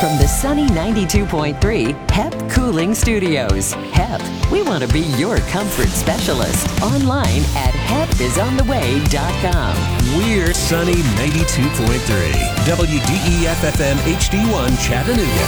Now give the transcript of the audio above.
from the sunny 92.3 HEP Cooling Studios. HEP, we want to be your comfort specialist. Online at hepisontheway.com. We're Sunny 92.3 WDEF FM HD1 Chattanooga.